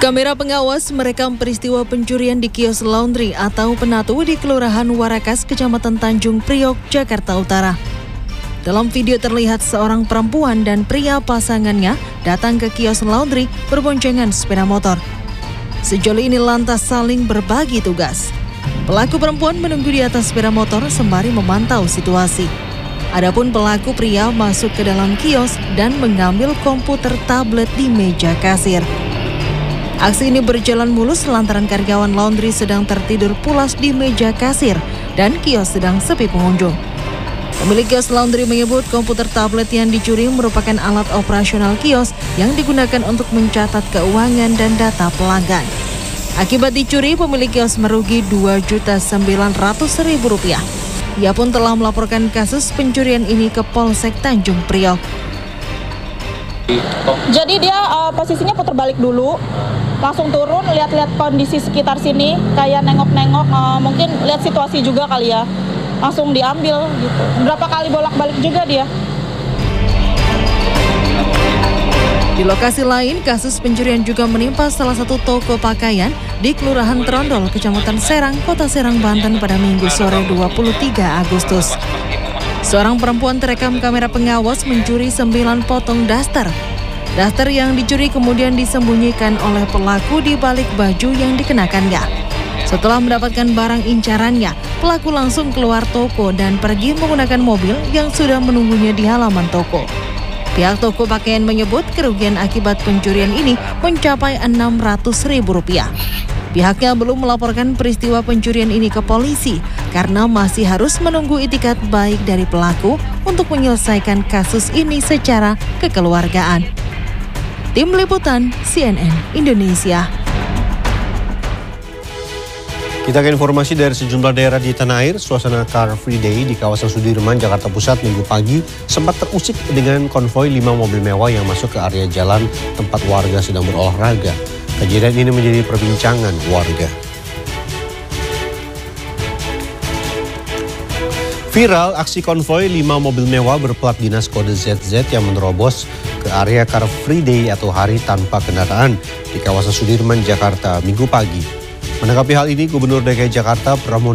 Kamera pengawas merekam peristiwa pencurian di kios laundry atau Penatu di Kelurahan Warakas, Kecamatan Tanjung Priok, Jakarta Utara. Dalam video terlihat seorang perempuan dan pria pasangannya datang ke kios laundry berboncengan sepeda motor. Sejauh ini lantas saling berbagi tugas. Pelaku perempuan menunggu di atas sepeda motor sembari memantau situasi. Adapun pelaku pria masuk ke dalam kios dan mengambil komputer tablet di meja kasir. Aksi ini berjalan mulus lantaran karyawan laundry sedang tertidur pulas di meja kasir dan kios sedang sepi pengunjung. Pemilik kios laundry menyebut komputer tablet yang dicuri merupakan alat operasional kios yang digunakan untuk mencatat keuangan dan data pelanggan. Akibat dicuri, pemilik kios merugi Rp2.900.000. Ia pun telah melaporkan kasus pencurian ini ke Polsek Tanjung Priok. Jadi dia posisinya putar balik dulu, langsung turun, lihat-lihat kondisi sekitar sini, kayak nengok-nengok, mungkin lihat situasi juga kali ya, langsung diambil gitu. Berapa kali bolak-balik juga dia. Di lokasi lain, kasus pencurian juga menimpa salah satu toko pakaian di Kelurahan Trondol, Kecamatan Serang, Kota Serang, Banten pada Minggu sore 23 Agustus. Seorang perempuan terekam kamera pengawas mencuri 9 potong daster. Daster yang dicuri kemudian disembunyikan oleh pelaku di balik baju yang dikenakannya. Setelah mendapatkan barang incarannya, pelaku langsung keluar toko dan pergi menggunakan mobil yang sudah menunggunya di halaman toko. Pihak toko pakaian menyebut kerugian akibat pencurian ini mencapai Rp600.000. Pihaknya belum melaporkan peristiwa pencurian ini ke polisi karena masih harus menunggu itikat baik dari pelaku untuk menyelesaikan kasus ini secara kekeluargaan. Tim Liputan CNN Indonesia. Kita ke informasi dari sejumlah daerah di tanah air. Suasana Car Free Day di kawasan Sudirman, Jakarta Pusat Minggu pagi sempat terusik dengan konvoi 5 mobil mewah yang masuk ke area jalan tempat warga sedang berolahraga. Kejadian ini menjadi perbincangan warga. Viral aksi konvoi 5 mobil mewah berplat dinas kode ZZ yang menerobos ke area Car Free Day atau hari tanpa kendaraan di kawasan Sudirman, Jakarta Minggu pagi. Menanggapi hal ini, Gubernur DKI Jakarta Pramono